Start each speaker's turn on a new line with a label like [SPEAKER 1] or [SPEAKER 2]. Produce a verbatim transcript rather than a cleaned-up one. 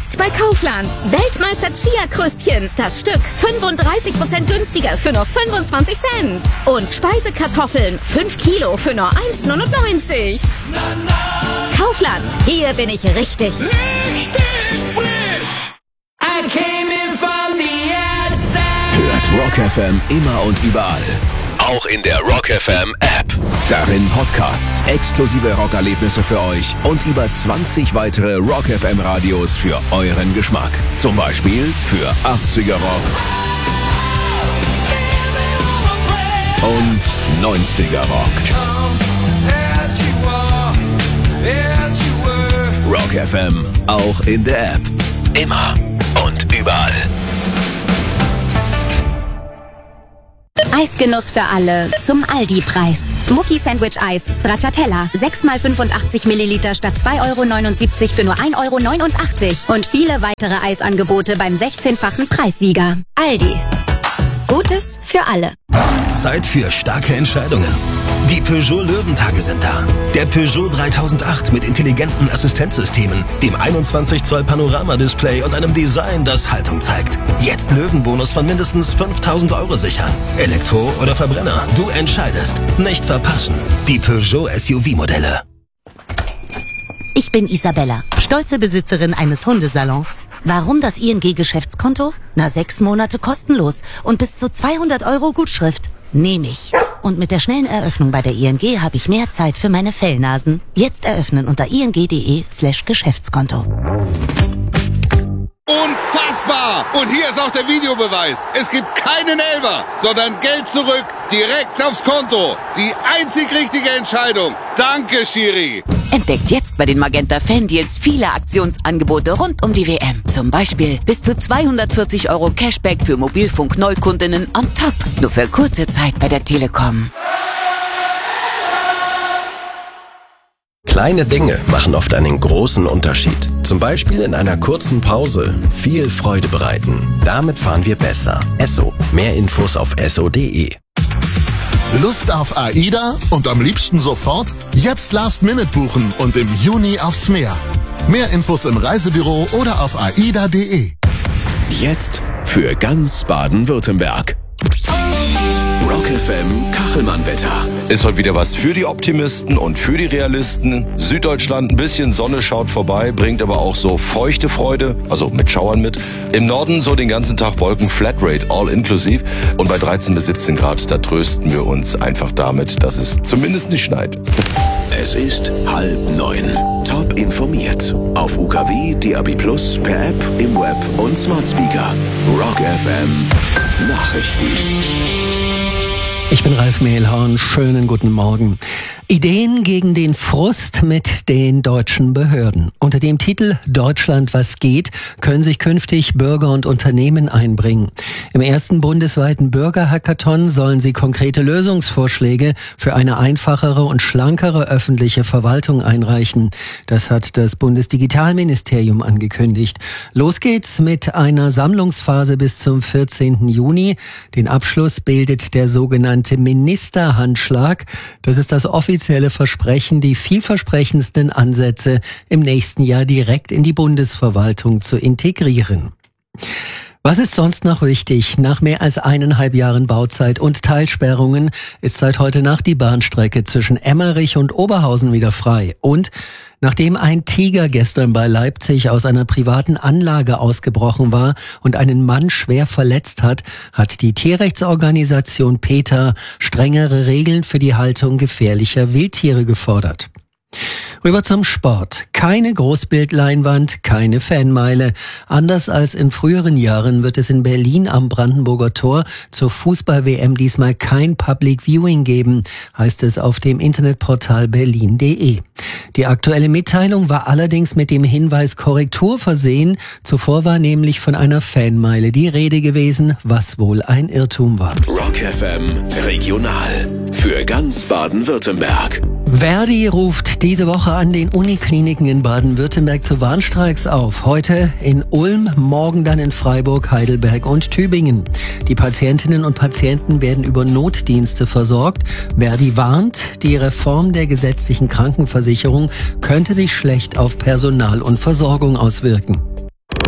[SPEAKER 1] Jetzt bei Kaufland. Weltmeister Chia-Kröstchen. Das Stück fünfunddreißig Prozent günstiger für nur fünfundzwanzig Cent. Und Speisekartoffeln fünf Kilo für nur eins neunundneunzig. Kaufland. Hier bin ich richtig.
[SPEAKER 2] Richtig frisch. I came in from the outside.
[SPEAKER 3] Hört Rock F M immer und überall. Auch in der Rock F M App. Darin Podcasts, exklusive Rockerlebnisse für euch und über zwanzig weitere Rock F M Radios für euren Geschmack. Zum Beispiel für achtziger Rock und neunziger Rock. Rock F M, auch in der App. Immer und überall.
[SPEAKER 4] Eisgenuss für alle zum Aldi-Preis. Mucki Sandwich Eis Stracciatella. sechs mal fünfundachtzig Milliliter statt zwei Euro neunundsiebzig für nur ein Euro neunundachtzig. Und viele weitere Eisangebote beim sechzehnfachen Preissieger. Aldi. Gutes für alle.
[SPEAKER 5] Zeit für starke Entscheidungen. Die Peugeot Löwentage sind da. Der Peugeot dreitausendacht mit intelligenten Assistenzsystemen, dem einundzwanzig Zoll Panoramadisplay und einem Design, das Haltung zeigt. Jetzt Löwenbonus von mindestens fünftausend Euro sichern. Elektro oder Verbrenner, du entscheidest. Nicht verpassen. Die Peugeot S U V-Modelle.
[SPEAKER 6] Ich bin Isabella, stolze Besitzerin eines Hundesalons. Warum das I N G-Geschäftskonto? Na, sechs Monate kostenlos und bis zu zweihundert Euro Gutschrift. Nehme ich. Und mit der schnellen Eröffnung bei der I N G habe ich mehr Zeit für meine Fellnasen. Jetzt eröffnen unter ing.de slash Geschäftskonto.
[SPEAKER 7] Unfassbar! Und hier ist auch der Videobeweis. Es gibt keinen Elfer, sondern Geld zurück, direkt aufs Konto. Die einzig richtige Entscheidung. Danke, Schiri.
[SPEAKER 8] Entdeckt jetzt bei den Magenta Fan Deals viele Aktionsangebote rund um die W M. Zum Beispiel bis zu zweihundertvierzig Euro Cashback für Mobilfunk-Neukundinnen on top. Nur für kurze Zeit bei der Telekom.
[SPEAKER 5] Kleine Dinge machen oft einen großen Unterschied. Zum Beispiel in einer kurzen Pause viel Freude bereiten. Damit fahren wir besser. Esso. Mehr Infos auf esso punkt de.
[SPEAKER 9] Lust auf AIDA und am liebsten sofort? Jetzt Last Minute buchen und im Juni aufs Meer. Mehr Infos im Reisebüro oder auf aida punkt de.
[SPEAKER 3] Jetzt für ganz Baden-Württemberg. Rock F M Kachelmann-Wetter.
[SPEAKER 10] Ist heute wieder was für die Optimisten und für die Realisten. Süddeutschland, ein bisschen Sonne schaut vorbei, bringt aber auch so feuchte Freude, also mit Schauern mit. Im Norden so den ganzen Tag Wolken, Flatrate, all inklusiv. Und bei dreizehn bis siebzehn Grad, da trösten wir uns einfach damit, dass es zumindest nicht schneit.
[SPEAKER 3] Es ist halb neun. Top informiert. Auf U K W, D A B plus, per App, im Web und Smart Speaker. Rock F M Nachrichten.
[SPEAKER 11] Ich bin Ralf Mehlhorn, schönen guten Morgen. Ideen gegen den Frust mit den deutschen Behörden. Unter dem Titel Deutschland, was geht, können sich künftig Bürger und Unternehmen einbringen. Im ersten bundesweiten Bürgerhackathon sollen sie konkrete Lösungsvorschläge für eine einfachere und schlankere öffentliche Verwaltung einreichen. Das hat das Bundesdigitalministerium angekündigt. Los geht's mit einer Sammlungsphase bis zum vierzehnten Juni. Den Abschluss bildet der sogenannte Ministerhandschlag. Das ist das offizielle Versprechen, die vielversprechendsten Ansätze im nächsten Jahr direkt in die Bundesverwaltung zu integrieren. Was ist sonst noch wichtig? Nach mehr als eineinhalb Jahren Bauzeit und Teilsperrungen ist seit heute Nacht die Bahnstrecke zwischen Emmerich und Oberhausen wieder frei. Und nachdem ein Tiger gestern bei Leipzig aus einer privaten Anlage ausgebrochen war und einen Mann schwer verletzt hat, hat die Tierrechtsorganisation PETA strengere Regeln für die Haltung gefährlicher Wildtiere gefordert. Rüber zum Sport. Keine Großbildleinwand, keine Fanmeile. Anders als in früheren Jahren wird es in Berlin am Brandenburger Tor zur Fußball-W M diesmal kein Public Viewing geben, heißt es auf dem Internetportal berlin punkt de. Die aktuelle Mitteilung war allerdings mit dem Hinweis Korrektur versehen. Zuvor war nämlich von einer Fanmeile die Rede gewesen, was wohl ein Irrtum war.
[SPEAKER 3] Rock F M Regional für ganz Baden-Württemberg.
[SPEAKER 11] Verdi ruft diese Woche an den Unikliniken in Baden-Württemberg zu Warnstreiks auf. Heute in Ulm, morgen dann in Freiburg, Heidelberg und Tübingen. Die Patientinnen und Patienten werden über Notdienste versorgt. Verdi warnt, die Reform der gesetzlichen Krankenversicherung könnte sich schlecht auf Personal und Versorgung auswirken.